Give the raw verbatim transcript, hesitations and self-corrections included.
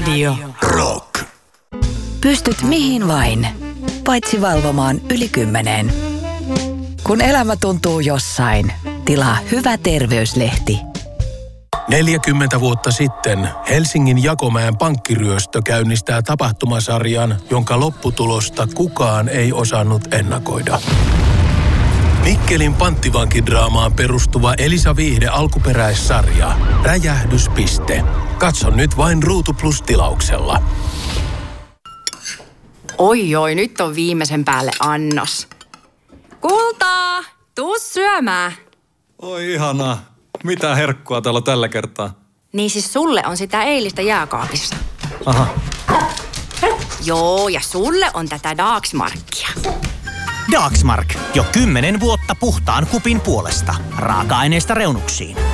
Radio Rock. Pystyt mihin vain, paitsi valvomaan yli kymmeneen. Kun elämä tuntuu jossain, tilaa Hyvä terveyslehti. neljäkymmentä vuotta sitten Helsingin Jakomäen pankkiryöstö käynnistää tapahtumasarjan, jonka lopputulosta kukaan ei osannut ennakoida. Mikkelin panttivankidraamaan perustuva Elisa Viihde alkuperäissarja Räjähdyspiste. Katso nyt vain Ruutu Plus-tilauksella. Oi oi, nyt on viimeisen päälle annos. Kultaa, tuu syömään. Oi ihanaa. Mitä herkkua täällä on tällä kertaa? Niin siis sulle on sitä eilistä jääkaapissa. Aha. Joo, ja sulle on tätä Dagsmarkia. Dagsmark. Jo kymmenen vuotta puhtaan kupin puolesta. Raaka-aineesta reunuksiin.